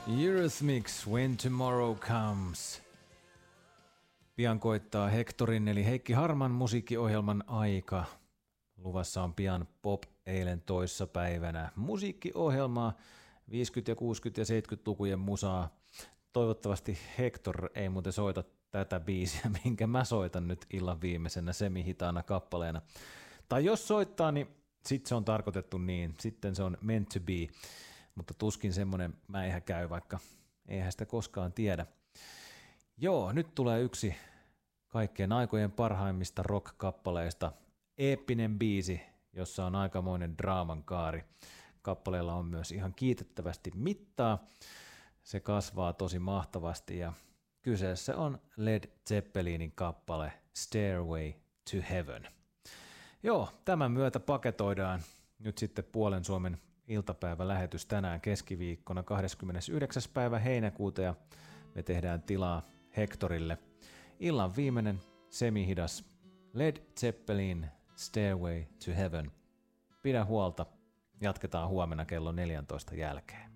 Eurythmics, When Tomorrow Comes. Pian koittaa Hectorin eli Heikki Harman musiikkiohjelman aika. Luvassa on pian Pop eilen toissapäivänä musiikkiohjelmaa, 50- ja 60- ja 70-lukujen musaa. Toivottavasti Hector ei muuten soita tätä biisiä, minkä mä soitan nyt illan viimeisenä semihitaana kappaleena. Tai jos soittaa, niin sitten se on tarkoitettu niin, sitten se on meant to be. Mutta tuskin semmoinen mäihä käy, vaikka eihän sitä koskaan tiedä. Joo, nyt tulee yksi kaikkien aikojen parhaimmista rock-kappaleista. Eeppinen biisi, jossa on aikamoinen draaman kaari. Kappaleella on myös ihan kiitettävästi mittaa. Se kasvaa tosi mahtavasti ja kyseessä on Led Zeppelinin kappale Stairway to Heaven. Joo, tämän myötä paketoidaan nyt sitten Puolen Suomen iltapäivälähetys tänään keskiviikkona 29. päivä heinäkuuta ja me tehdään tilaa Hectorille. Illan viimeinen semihidas Led Zeppelin Stairway to Heaven. Pidä huolta, jatketaan huomenna kello 14 jälkeen.